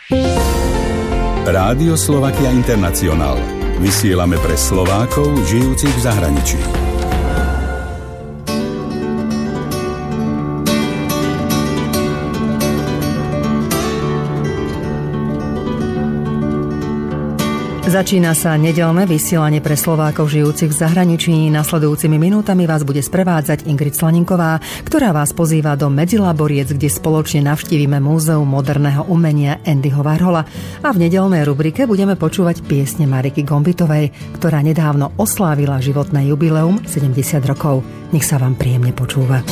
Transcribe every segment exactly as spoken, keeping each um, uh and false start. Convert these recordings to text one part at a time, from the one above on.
Rádio Slovakia International. Vysielame pre Slovákov žijúcich v zahraničí. Začína sa nedeľné vysielanie pre Slovákov žijúcich v zahraničí. Nasledujúcimi minútami vás bude sprevádzať Ingrid Slaninková, ktorá vás pozýva do Medzilaboriec, kde spoločne navštívime Múzeum moderného umenia Andyho Warhola. A v nedeľnej rubrike budeme počúvať piesne Mariky Gombitovej, ktorá nedávno oslávila životné jubileum sedemdesiat rokov. Nech sa vám príjemne počúva.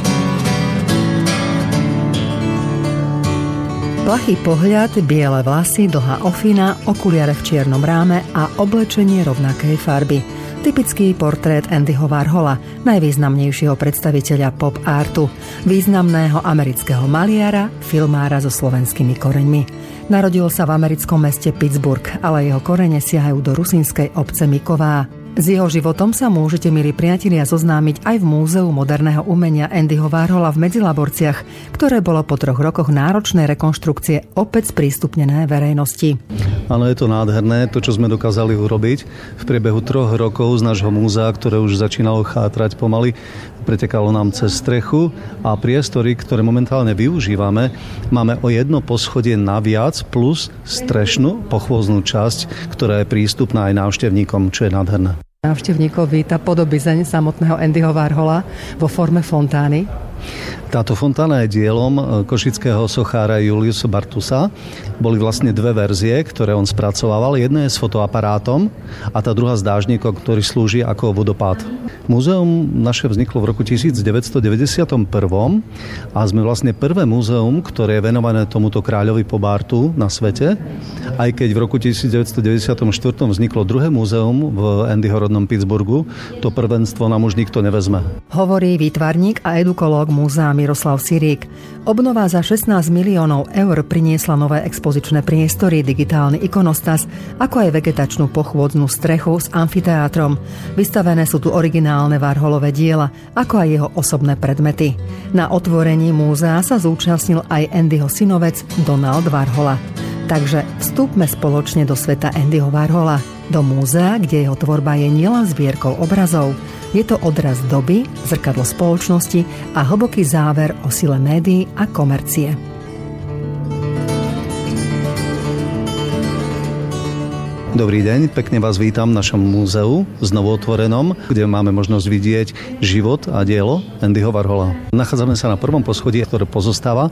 Plachý pohľad, biele vlasy, dlhá ofina, okuliare v čiernom ráme a oblečenie rovnakej farby. Typický portrét Andyho Warhola, najvýznamnejšieho predstaviteľa pop artu, významného amerického maliara, filmára so slovenskými koreňmi. Narodil sa v americkom meste Pittsburgh, ale jeho korene siahajú do rusínskej obce Miková. S jeho životom sa môžete, milí priatelia, zoznámiť aj v Múzeu moderného umenia Andyho Warhola v Medzilaborciach, ktoré bolo po troch rokoch náročnej rekonštrukcie opäť sprístupnené verejnosti. Áno, je to nádherné, to, čo sme dokázali urobiť v priebehu troch rokov z nášho múzea, ktoré už začínalo chátrať pomaly. Pretekalo nám cez strechu a priestory, ktoré momentálne využívame, máme o jedno poschodie naviac plus strešnú pochôznú časť, ktorá je prístupná aj návštevníkom, čo je nádherné. Návštevníkov víta podobizeň samotného Andyho Warhola vo forme fontány. Táto fontána je dielom košického sochára Juliusa Bartusa. Boli vlastne dve verzie, ktoré on spracovával. Jedna je s fotoaparátom a tá druhá s dážnikom, ktorý slúži ako vodopád. Múzeum naše vzniklo v roku devätnásťstodeväťdesiatjeden a sme vlastne prvé múzeum, ktoré je venované tomuto kráľovi Pobartu na svete. Aj keď v roku devätnásťstodeväťdesiatštyri vzniklo druhé múzeum v Andyho rodnom Pittsburghu, to prvenstvo nám už nikto nevezme. Hovorí výtvarník a edukológ múzea Miroslav Sirík. Obnova za šestnásť miliónov eur priniesla nové expozičné priestory, digitálny ikonostas, ako aj vegetačnú pochôdznú strechu s amfiteátrom. Vystavené sú tu originálne Warholové diela, ako aj jeho osobné predmety. Na otvorení múzea sa zúčastnil aj Andyho synovec Donald Warhola. Takže vstúpme spoločne do sveta Andyho Warhola, do múzea, kde jeho tvorba je nielen zbierkou obrazov. Je to odraz doby, zrkadlo spoločnosti a hlboký záver o sile médií a komercie. Dobrý deň, pekne vás vítam v našom múzeu, znovu otvorenom, kde máme možnosť vidieť život a dielo Andyho Warhola. Nachádzame sa na prvom poschodí, ktoré pozostáva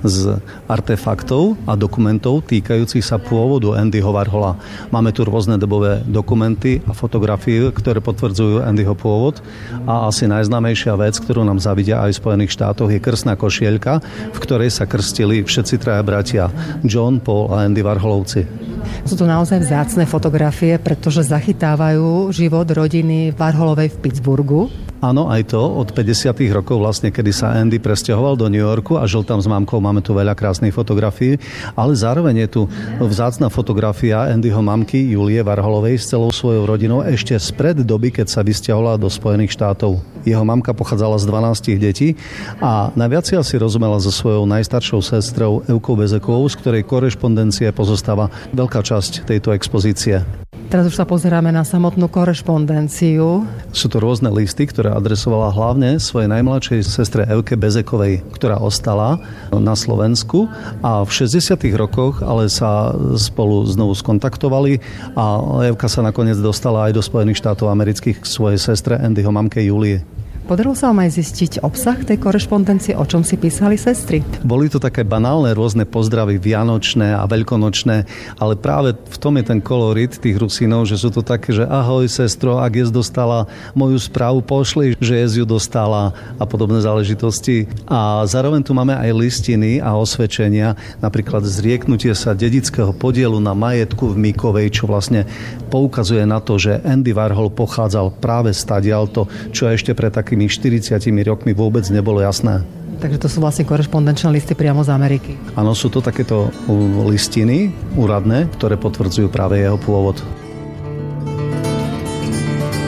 z artefaktov a dokumentov týkajúcich sa pôvodu Andyho Warhola. Máme tu rôzne dobové dokumenty a fotografie, ktoré potvrdzujú Andyho pôvod a asi najznámejšia vec, ktorú nám zavidia aj v Spojených štátoch, je krstná košielka, v ktorej sa krstili všetci traja bratia, John, Paul a Andy Warholovci. Sú to naozaj vzácne fotografie, pretože zachytávajú život rodiny Warholovej v Pittsburghu. Áno, aj to od päťdesiatych rokov vlastne, kedy sa Andy presťahoval do New Yorku a žil tam s mamkou. Máme tu veľa krásnych fotografií, ale zároveň je tu vzácna fotografia Andyho mamky Julie Warholovej s celou svojou rodinou ešte spred doby, keď sa vysťahovala do Spojených štátov. Jeho mamka pochádzala z dvanástich detí a najviac si asi rozumela so svojou najstaršou sestrou Evkou Bezekovou, z ktorej korešpondencie pozostáva veľká časť tejto expozície. Teraz už sa pozeráme na samotnú korešpondenciu. Sú to rôzne listy, ktoré adresovala hlavne svojej najmladšej sestre Evke Bezekovej, ktorá ostala na Slovensku a v šesťdesiatych rokoch ale sa spolu znovu skontaktovali a Evka sa nakoniec dostala aj do Spojených štátov amerických k svojej sestre Andyho mamke Julie. Podarilo sa vám aj zistiť obsah tej korešpondencie, o čom si písali sestry? Boli to také banálne rôzne pozdravy vianočné a veľkonočné, ale práve v tom je ten kolorit tých Rusínov, že sú to také, že ahoj sestro, ak jes dostala moju správu, pošli, že jes ju dostala a podobné záležitosti. A zároveň tu máme aj listiny a osvedčenia, napríklad zrieknutie sa dedického podielu na majetku v Mikovej, čo vlastne poukazuje na to, že Andy Warhol pochádzal práve stadiaľto, čo ešte pre taký štyridsiatimi rokmi vôbec nebolo jasné. Takže to sú vlastne korešpondenčné listy priamo z Ameriky. Áno, sú to takéto listiny úradné, ktoré potvrdzujú práve jeho pôvod.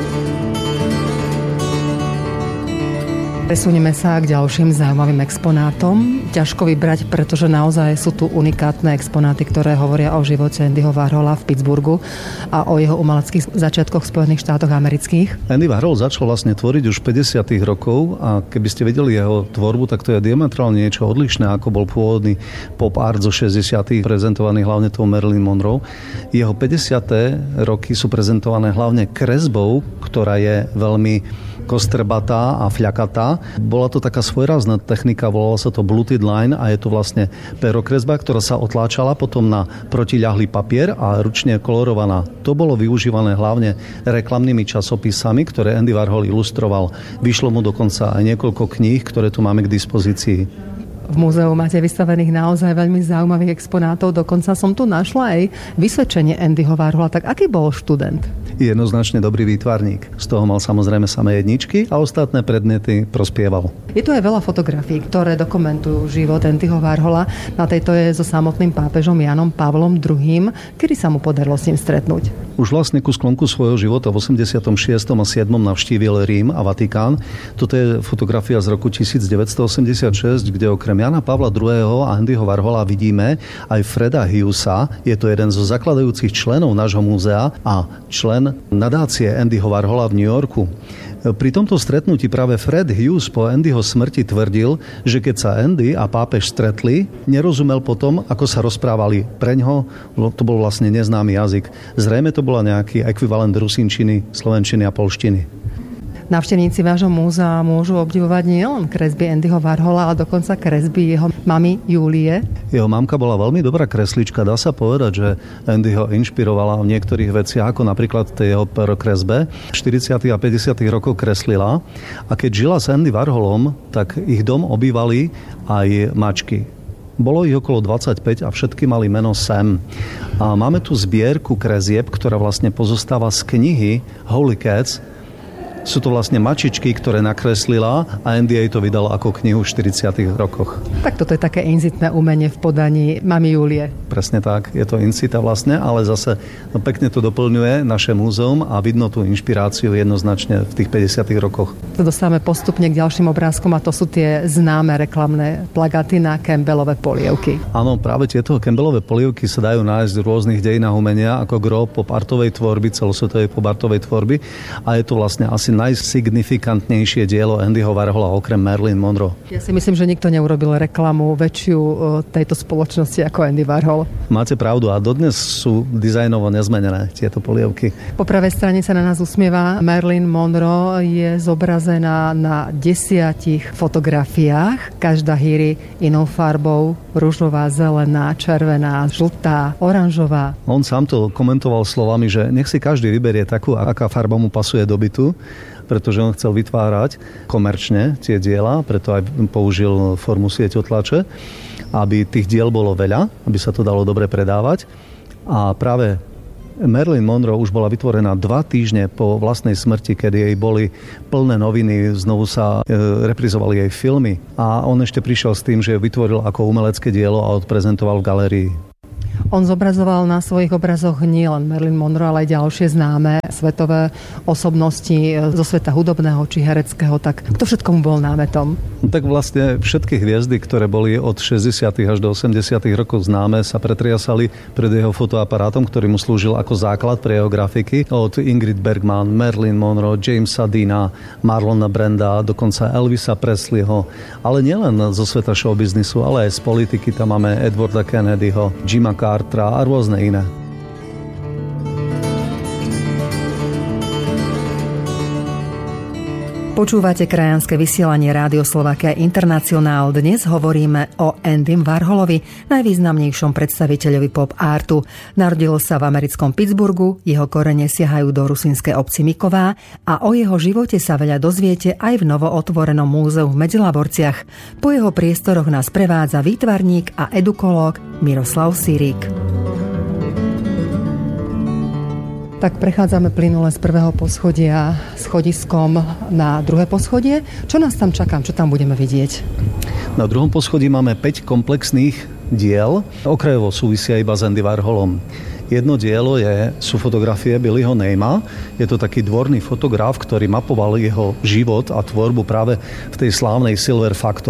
Presunieme sa k ďalším zaujímavým exponátom. ťažko vybrať, pretože naozaj sú tu unikátne exponáty, ktoré hovoria o živote Andyho Warhola v Pittsburghu a o jeho umeleckých začiatkoch v Spojených štátoch amerických. Andy Warhol začal vlastne tvoriť už päťdesiatych rokov a keby ste videli jeho tvorbu, tak to je diametrálne niečo odlišné, ako bol pôvodný pop art zo šesťdesiatych, prezentovaný hlavne tou Marilyn Monroe. Jeho päťdesiate roky sú prezentované hlavne kresbou, ktorá je veľmi kostrbatá a fľakatá. Bola to taká svojrázna technika, volala sa to Bluted Line a je to vlastne perokresba, ktorá sa otláčala potom na protiľahlý papier a ručne kolorovaná. To bolo využívané hlavne reklamnými časopisami, ktoré Andy Warhol ilustroval. Vyšlo mu dokonca aj niekoľko kníh, ktoré tu máme k dispozícii. V múzeu máte vystavených naozaj veľmi zaujímavých exponátov. Dokonca som tu našla aj vysvedčenie Andyho Warhola. Tak aký bol študent? Jednoznačne dobrý výtvarník. Z toho mal samozrejme samé jedničky a ostatné predmety prospieval. Je tu aj veľa fotografií, ktoré dokumentujú život Andyho Warhola. Na tejto je so samotným pápežom Jánom Pavlom druhým. Kedy sa mu podarilo s ním stretnúť? Už vlastne ku sklonku svojho života v osemdesiatom šiestom a siedmom navštívil Rím a Vatikán. Toto je fotografia z roku devätnásťstoosemdesiatšesť, kde okrem Jána Pavla druhého a Andyho Warhola vidíme aj Freda Hughesa. Je to jeden zo zakladajúcich členov nášho múzea a člen nadácie Andyho Warhola v New Yorku. Pri tomto stretnutí práve Fred Hughes po Andyho smrti tvrdil, že keď sa Andy a pápež stretli, nerozumel potom, ako sa rozprávali. Preňho to bol vlastne neznámy jazyk. Zrejme to bola nejaký ekvivalent rusinčiny, slovenčiny a polštiny. Návštevníci vášho múzea môžu obdivovať nielen kresby Andyho Warhola, ale dokonca kresby jeho mamy Julie. Jeho mamka bola veľmi dobrá kreslička. Dá sa povedať, že Andy ho inšpirovala v niektorých veciach, ako napríklad tej jeho perokresbe. V štyridsiatych a päťdesiatych rokoch kreslila a keď žila s Andy Warholom, tak ich dom obývali aj mačky. Bolo ich okolo dvadsaťpäť a všetky mali meno Sam. A máme tu zbierku kresieb, ktorá vlastne pozostáva z knihy Holy Cats. Sú to vlastne mačičky, ktoré nakreslila a Andy jej to vydal ako knihu v štyridsiatych rokoch. Tak toto je také incitné umenie v podaní mamy Julie. Presne tak, je to incita vlastne, ale zase no, pekne to doplňuje naše múzeum a vidno tú inšpiráciu jednoznačne v tých päťdesiatych rokoch. To dostávame postupne k ďalším obrázkom a to sú tie známe reklamné plagáty na Campbellove polievky. Áno, práve tieto Campbellove polievky sa dajú nájsť v rôznych dejinách umenia ako gro pop-artovej tvorby, celosvetovej pop-artovej tvorby a je to vlastne asi najsignifikantnejšie dielo Andyho Warhola okrem Marilyn Monroe. Ja si myslím, že nikto neurobil reklamu väčšiu tejto spoločnosti ako Andy Warhol. Máte pravdu a dodnes sú dizajnovo nezmenené tieto polievky. Po pravej strane sa na nás usmieva Marilyn Monroe, je zobrazená na desiatich fotografiách. Každá hýri inou farbou, ružová, zelená, červená, žltá, oranžová. On sám to komentoval slovami, že nech si každý vyberie takú, aká farba mu pasuje do bytu, pretože on chcel vytvárať komerčne tie diela, preto aj použil formu sieťotlače, aby tých diel bolo veľa, aby sa to dalo dobre predávať. A práve Marilyn Monroe už bola vytvorená dva týždne po vlastnej smrti, kedy jej boli plné noviny, znovu sa e, reprizovali jej filmy. A on ešte prišiel s tým, že ju vytvoril ako umelecké dielo a odprezentoval v galérii. On zobrazoval na svojich obrazoch nie len Marilyn Monroe, ale aj ďalšie známe svetové osobnosti zo sveta hudobného či hereckého. Tak kto všetko mu bol námetom? No, tak vlastne všetky hviezdy, ktoré boli od šesťdesiatych až do osemdesiatych rokov známe, sa pretriasali pred jeho fotoaparátom, ktorý mu slúžil ako základ pre jeho grafiky. Od Ingrid Bergman, Marilyn Monroe, Jamesa Deana, Marlona Branda, dokonca Elvisa Presleyho. Ale nielen zo sveta showbiznisu, ale aj z politiky. Tam máme Edwarda Kennedyho, Jima Cartera a rôzne iné. Počúvate krajanské vysielanie Rádio Slovakia Internacionál. Dnes hovoríme o Andym Warholovi, najvýznamnejšom predstaviteľovi pop artu. Narodil sa v americkom Pittsburghu, jeho korene siahajú do rusínskej obci Miková a o jeho živote sa veľa dozviete aj v novootvorenom múzeu v Medzilaborciach. Po jeho priestoroch nás prevádza výtvarník a edukológ Miroslav Sirík. Tak prechádzame plynule z prvého poschodia schodiskom na druhé poschodie. Čo nás tam čaká? Čo tam budeme vidieť? Na druhom poschodí máme päť komplexných diel. Okrajovo súvisia iba s Andy Warholom. Jedno dielo je, sú fotografie Billyho Namea. Je to taký dvorný fotograf, ktorý mapoval jeho život a tvorbu práve v tej slávnej Silver Factory.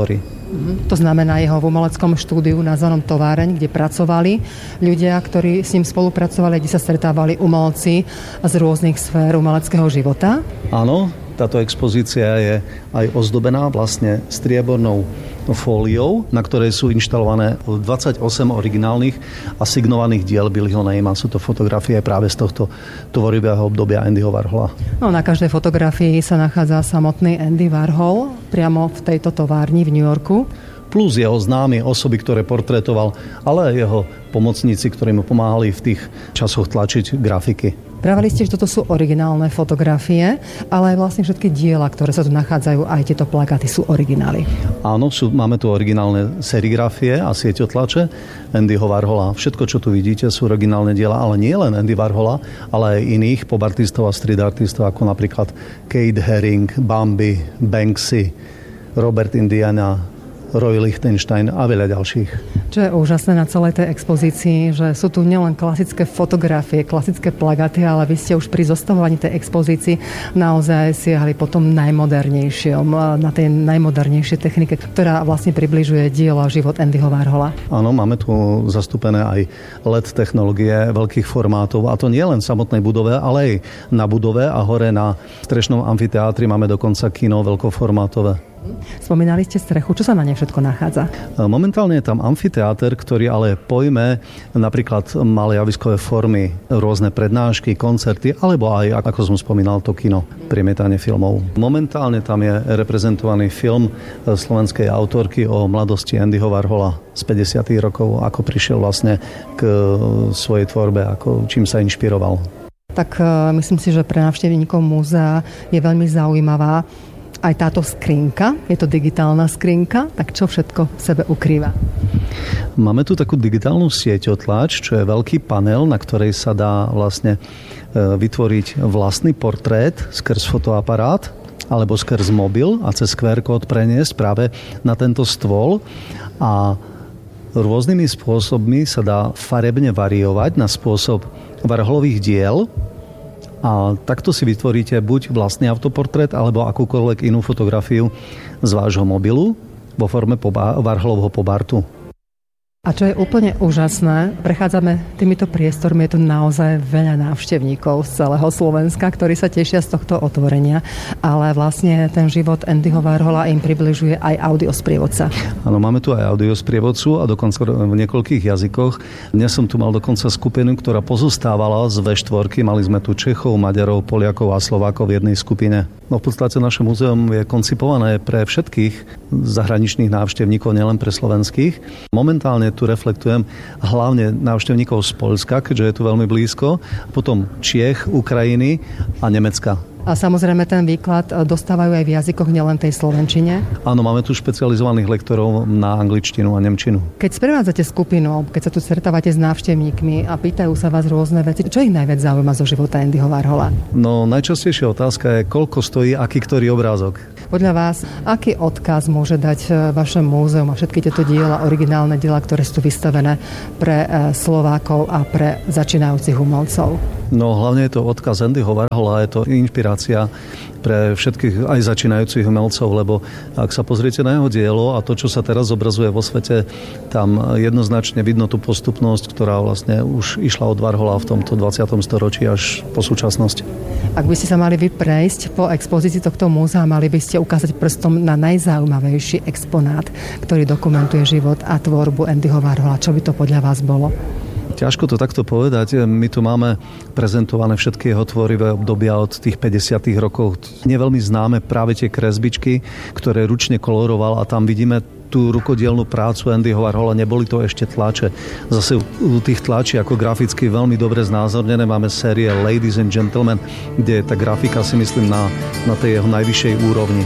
To znamená jeho v umeleckom štúdiu nazvanom Továreň, kde pracovali ľudia, ktorí s ním spolupracovali, kde sa stretávali umelci z rôznych sfér umeleckého života. Áno, táto expozícia je aj ozdobená vlastne striebornou fóliou, na ktorej sú inštalované dvadsaťosem originálnych a signovaných diel Billyho Neyma. Sú to fotografie práve z tohto tvorivého obdobia Andyho Warhola. No, na každej fotografii sa nachádza samotný Andy Warhol priamo v tejto továrni v New Yorku. Plus jeho známe osoby, ktoré portrétoval, ale aj jeho pomocníci, ktorí mu pomáhali v tých časoch tlačiť grafiky. Pravili ste, že toto sú originálne fotografie, ale aj vlastne všetky diela, ktoré sa tu nachádzajú, aj tieto plakáty sú originály. Áno, sú, máme tu originálne serigrafie a sieťotlače Andyho Warhola. Všetko, čo tu vidíte, sú originálne diela, ale nie len Andy Warhola, ale aj iných pobartistov a street artistov, ako napríklad Kate Haring, Bambi, Banksy, Robert Indiana, Roy Lichtenstein a veľa ďalších. Čo je úžasné na celej tej expozícii, že sú tu nielen klasické fotografie, klasické plagáty, ale vy ste už pri zostavovaní tej expozícii naozaj siahli po tom najmodernejšom, na tej najmodernejšej technike, ktorá vlastne približuje dielo a život Andyho Warhola. Áno, máme tu zastúpené aj el é dé technológie veľkých formátov, a to nie len v samotnej budove, ale aj na budove a hore na strešnom amfiteátri máme dokonca kino veľkoformátové. Spomínali ste strechu, čo sa na nej všetko nachádza? Momentálne je tam amfiteáter, ktorý ale pojme napríklad malé javiskové formy, rôzne prednášky, koncerty, alebo aj, ako som spomínal, to kino, premietanie filmov. Momentálne tam je reprezentovaný film slovenskej autorky o mladosti Andyho Warhola z päťdesiatych rokov, ako prišiel vlastne k svojej tvorbe, ako čím sa inšpiroval. Tak myslím si, že pre návštevníkov múzea je veľmi zaujímavá aj táto skrinka, je to digitálna skrinka, tak čo všetko v sebe ukrýva? Máme tu takú digitálnu sieťotlač, čo je veľký panel, na ktorej sa dá vlastne vytvoriť vlastný portrét skrz fotoaparát alebo skrz mobil a cez kú er kód preniesť práve na tento stôl a rôznymi spôsobmi sa dá farebne variovať na spôsob Warholových diel. A takto si vytvoríte buď vlastný autoportrét, alebo akúkoľvek inú fotografiu z vášho mobilu vo forme poba- Warholovho pobartu. A čo je úplne úžasné, prechádzame týmito priestormi, je tu naozaj veľa návštevníkov z celého Slovenska, ktorí sa tešia z tohto otvorenia, ale vlastne ten život Andyho Warhola im približuje aj audiosprievodca. Áno, máme tu aj audiosprievodcu a dokonca v niekoľkých jazykoch. Dnes som tu mal dokonca skupinu, ktorá pozostávala z vé štyri. Mali sme tu Čechov, Maďarov, Poliakov a Slovákov v jednej skupine. No v podstate naše múzeum je koncipované pre všetkých zahraničných návštevníkov, nielen pre slovenských. Momentálne tu reflektujem hlavne návštevníkov z Poľska, keďže je tu veľmi blízko, potom Čiech, Ukrajiny a Nemecka. A samozrejme ten výklad dostávajú aj v jazykoch, nielen tej slovenčine? Áno, máme tu špecializovaných lektorov na angličtinu a nemčinu. Keď sprevádzate skupinu, keď sa tu stretávate s návštevníkmi a pýtajú sa vás rôzne veci, čo ich najviac zaujíma zo života Andyho Warhola? No, najčastejšia otázka je, koľko stojí aký ktorý obrázok. Podľa vás, aký odkaz môže dať vaše múzeum a všetky tieto diela, originálne diela, ktoré sú vystavené pre Slovákov a pre začínajúcich umelcov? No, hlavne je to odkaz Andyho Warhola, je to inšpirácia pre všetkých aj začínajúcich umelcov, lebo ak sa pozriete na jeho dielo a to, čo sa teraz zobrazuje vo svete, tam jednoznačne vidno tú postupnosť, ktorá vlastne už išla od Warhola v tomto dvadsiatom storočí až po súčasnosť. Ak by ste sa mali vyprejsť po expozícii tohto múzea, mali by ste ukázať prstom na najzaujímavejší exponát, ktorý dokumentuje život a tvorbu Andyho Warhola. Čo by to podľa vás bolo? Ťažko to takto povedať. My tu máme prezentované všetky jeho tvorivé obdobia od tých päťdesiatych rokov. Nie veľmi známe práve tie kresbičky, ktoré ručne koloroval a tam vidíme tú rukodielnú prácu Andyho Warhola, neboli to ešte tlače. Zase u tých tlačí ako graficky veľmi dobre znázornené máme série Ladies and Gentlemen, kde je tá grafika, si myslím, na, na tej jeho najvyššej úrovni.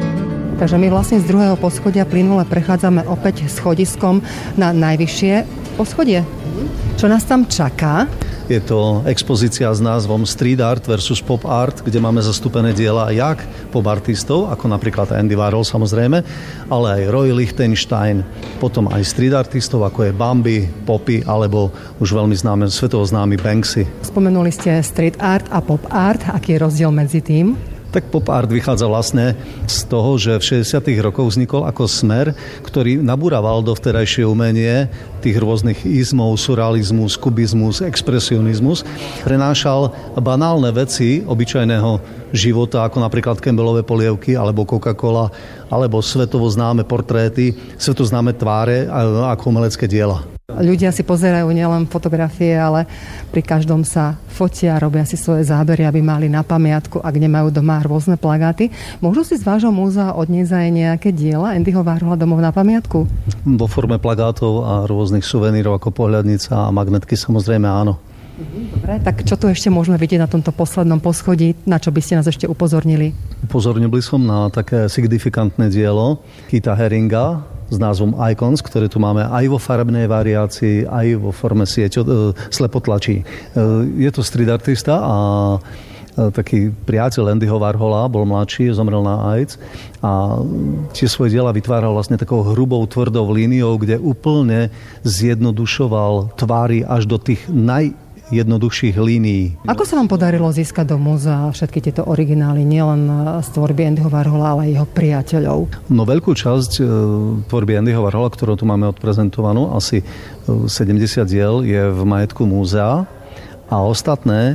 Takže my vlastne z druhého poschodia plynule prechádzame opäť schodiskom na najvyššie poschodie. Čo nás tam čaká? Je to expozícia s názvom Street Art versus Pop Art, kde máme zastúpené diela jak pop artistov, ako napríklad Andy Warhol samozrejme, ale aj Roy Lichtenstein, potom aj street artistov, ako je Bambi, Poppy, alebo už veľmi známe, svetovo známy Banksy. Spomenuli ste street art a pop art. Aký je rozdiel medzi tým? Tak pop art vychádza vlastne z toho, že v šesťdesiatych rokoch vznikol ako smer, ktorý nabúraval do vtedajšie umenie tých rôznych izmov, surrealizmus, kubizmus, expresionizmus. Prenášal banálne veci obyčajného života, ako napríklad Campbellové polievky, alebo Coca-Cola, alebo svetovo známe portréty, svetovo známe tváre ako umelecké diela. Ľudia si pozerajú nielen fotografie, ale pri každom sa fotia, robia si svoje zábery, aby mali na pamiatku, ak nemajú doma rôzne plagáty. Môžu si z vášho múzea odniesť aj nejaké diela Andyho Warhola domov na pamiatku? Vo forme plagátov a rôznych suvenírov ako pohľadnica a magnetky samozrejme áno. Dobre, tak čo tu ešte môžeme vidieť na tomto poslednom poschodí? Na čo by ste nás ešte upozornili? Upozornil by som na také signifikantné dielo Keitha Haringa s názvom Icons, ktoré tu máme aj vo farebnej variácii, aj vo forme sieťo, e, slepotlačí. E, je to street artista a e, taký priateľ Andyho Warhola, bol mladší, zomrel na AIDS a tie svoje diela vytváral vlastne takou hrubou, tvrdou líniou, kde úplne zjednodušoval tvári až do tých naj jednoduchších línií. Ako sa vám podarilo získať do múzea všetky tieto originály, nielen z tvorby Andyho Warhola, ale aj jeho priateľov? No veľkú časť e, tvorby Andyho Warhola, ktorú tu máme odprezentovanú, asi sedemdesiat diel je v majetku múzea a ostatné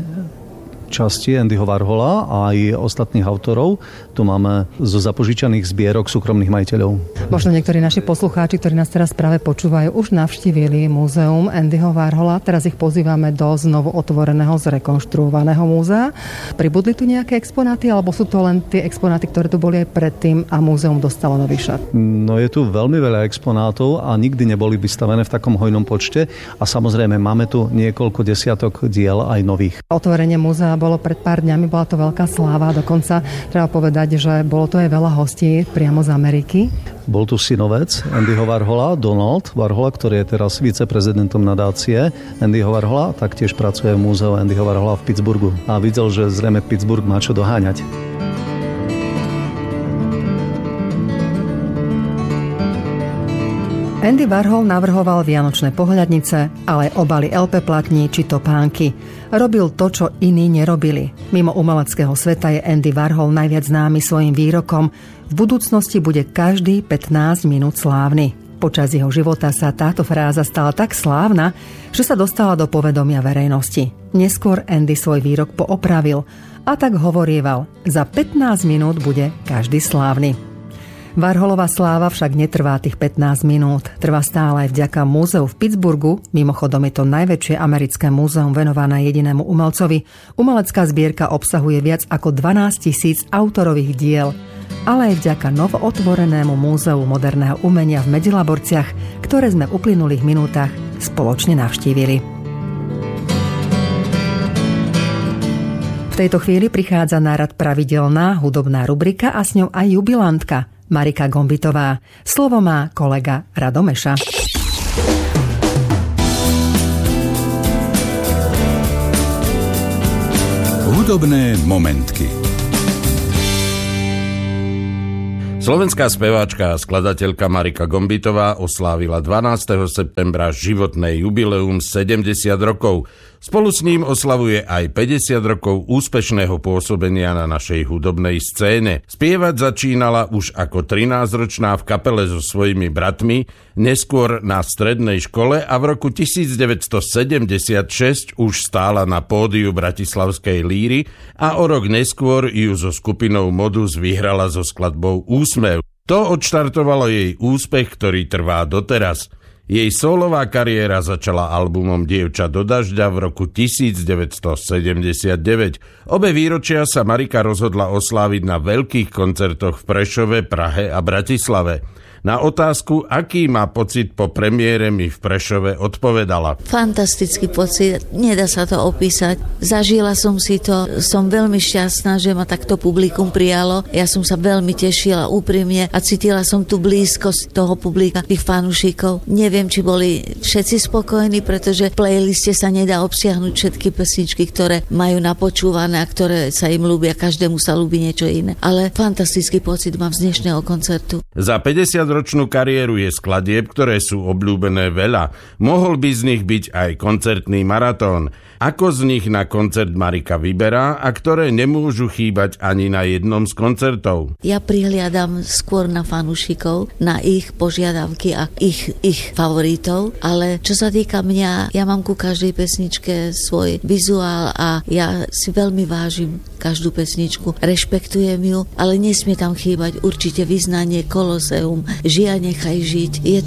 časti Andyho Warhola a aj ostatných autorov tu máme zo zapožičaných zbierok súkromných majiteľov. Možno niektorí naši poslucháči, ktorí nás teraz práve počúvajú, už navštívili múzeum Andyho Warhola. Teraz ich pozývame do znovu otvoreného, zrekonštruovaného múzea. Pribudli tu nejaké exponáty, alebo sú to len tie exponáty, ktoré tu boli aj predtým a múzeum dostalo nový šat? No je tu veľmi veľa exponátov a nikdy neboli vystavené v takom hojnom počte a samozrejme máme tu niekoľko desiatok diel aj nových. Otvorenie múzea bolo pred pár dňami, bola to veľká sláva, dokonca treba povedať, že bolo to aj veľa hostí priamo z Ameriky. Bol tu synovec Andyho Warhola, Donald Warhola, ktorý je teraz viceprezidentom nadácie Andyho Warhola, taktiež pracuje v múzeu Andyho Warhola v Pittsburghu a videl, že zrejme Pittsburgh má čo doháňať. Andy Warhol navrhoval vianočné pohľadnice, ale aj obaly el pé platní či topánky. Robil to, čo iní nerobili. Mimo umeleckého sveta je Andy Warhol najviac známy svojim výrokom: v budúcnosti bude každý pätnásť minút slávny. Počas jeho života sa táto fráza stala tak slávna, že sa dostala do povedomia verejnosti. Neskôr Andy svoj výrok poopravil a tak hovorieval: za pätnásť minút bude každý slávny. Warholová sláva však netrvá tých pätnásť minút. Trvá stále aj vďaka múzeu v Pittsburghu. Mimochodom je to najväčšie americké múzeum venované jedinému umelcovi. Umelecká zbierka obsahuje viac ako dvanásť tisíc autorových diel. Ale aj vďaka novootvorenému múzeu moderného umenia v Medzilaborciach, ktoré sme v uplynulých minútach spoločne navštívili. V tejto chvíli prichádza na rad pravidelná hudobná rubrika a s ňou aj jubilantka Marika Gombitová. Slovo má kolega Rado Meša. Hudobné momentky. Slovenská speváčka a skladateľka Marika Gombitová oslávila dvanásteho septembra životné jubileum sedemdesiat rokov. Spolu s ním oslavuje aj päťdesiat rokov úspešného pôsobenia na našej hudobnej scéne. Spievať začínala už ako trinásťročná v kapele so svojimi bratmi, neskôr na strednej škole a v roku devätnásťsedemdesiatšesť už stála na pódiu bratislavskej líry a o rok neskôr ju so skupinou Modus vyhrala so skladbou Úsmev. To odštartovalo jej úspech, ktorý trvá doteraz. Jej solová kariéra začala albumom Dievča do dažďa v roku devätnásťsedemdesiatdeväť. Obe výročia sa Marika rozhodla osláviť na veľkých koncertoch v Prešove, Prahe a Bratislave. Na otázku, aký má pocit po premiére, mi v Prešove odpovedala. Fantastický pocit, nedá sa to opísať. Zažila som si to, som veľmi šťastná, že ma takto publikum prijalo. Ja som sa veľmi tešila úprimne a cítila som tú blízkosť toho publika, tých fanúšikov. Neviem, či boli všetci spokojní, pretože v playliste sa nedá obsiahnuť všetky pesničky, ktoré majú napočúvané a ktoré sa im ľúbia. Každému sa ľúbi niečo iné. Ale fantastický pocit mám z dnešného koncertu. Za päťdesiatročnú kariéru je skladieb, ktoré sú obľúbené veľa. Mohol by z nich byť aj koncertný maratón. Ako z nich na koncert Marika vyberá a ktoré nemôžu chýbať ani na jednom z koncertov? Ja prihliadam skôr na fanúšikov, na ich požiadavky a ich, ich favoritov, ale čo sa týka mňa, ja mám ku každej pesničke svoj vizuál a ja si veľmi vážim každú pesničku, rešpektujem ju, ale nesmie tam chýbať určite vyznanie, Koloseum, Žia nechaj žiť. Je